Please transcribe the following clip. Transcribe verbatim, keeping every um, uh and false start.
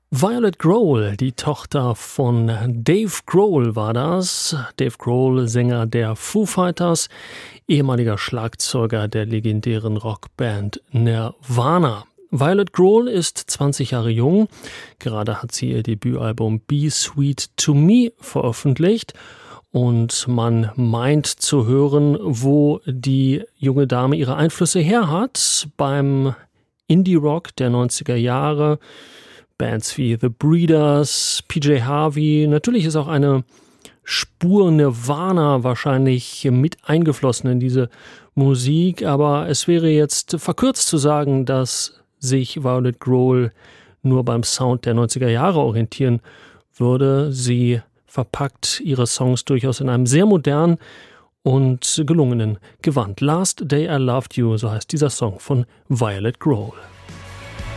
Violet Grohl, die Tochter von Dave Grohl war das. Dave Grohl, Sänger der Foo Fighters, ehemaliger Schlagzeuger der legendären Rockband Nirvana. Violet Grohl ist zwanzig Jahre jung. Gerade hat sie ihr Debütalbum Be Sweet to Me veröffentlicht. Und man meint zu hören, wo die junge Dame ihre Einflüsse her hat. Beim Indie-Rock der neunziger Jahre. Bands wie The Breeders, P J Harvey. Natürlich ist auch eine Spur Nirvana wahrscheinlich mit eingeflossen in diese Musik. Aber es wäre jetzt verkürzt zu sagen, dass sich Violet Grohl nur beim Sound der neunziger Jahre orientieren würde. Sie verpackt ihre Songs durchaus in einem sehr modernen und gelungenen Gewand. Last Day I Loved You, so heißt dieser Song von Violet Grohl.